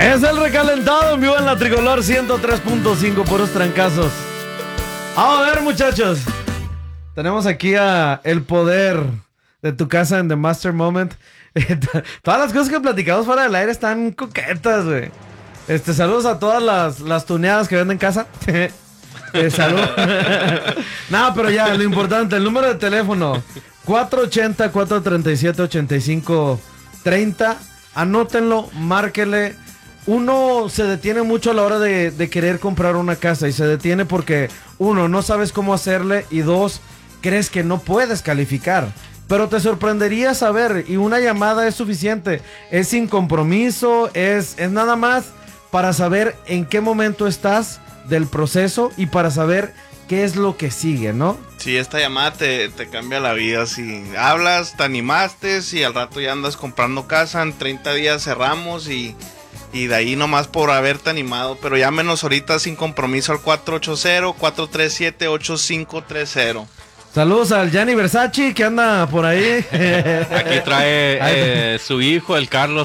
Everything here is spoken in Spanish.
Es el recalentado en vivo en la Tricolor 103.5, puros trancazos. Vamos a ver, muchachos. Tenemos aquí a el poder de tu casa en The Master Moment. Todas las cosas que platicamos fuera del aire están coquetas, güey. Saludos a todas las tuneadas que venden casa. Saludos. No, pero ya, lo importante, el número de teléfono 480-437-8530. Anótenlo, márquenle. Uno se detiene mucho a la hora de querer comprar una casa y se detiene porque, uno, no sabes cómo hacerle y dos, crees que no puedes calificar. Pero te sorprendería saber y una llamada es suficiente. Es sin compromiso, es nada más para saber en qué momento estás del proceso y para saber qué es lo que sigue, ¿no? Sí, esta llamada te cambia la vida. Si hablas, te animaste, si al rato ya andas comprando casa, en 30 días cerramos y de ahí nomás por haberte animado. Pero llámenos ahorita sin compromiso al 480-437-8530. Saludos al Gianni Versace que anda por ahí. Aquí trae su hijo, el Carlos